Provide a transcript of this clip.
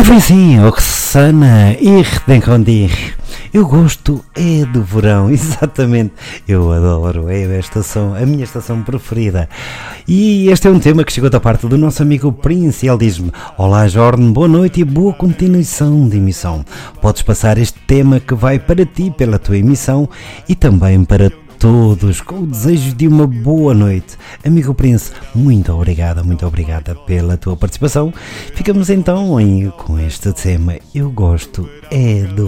foi sim, Oxana, ir tem condir. Eu gosto é do verão, exatamente. Eu adoro, é a estação, a minha estação preferida. E este é um tema que chegou da parte do nosso amigo Prince. Ele diz-me: olá Jordan, boa noite e boa continuação de emissão. Podes passar este tema que vai para ti pela tua emissão e também para todos, com o desejo de uma boa noite. Amigo Prince, muito obrigada pela tua participação. Ficamos então com este tema. Eu gosto é do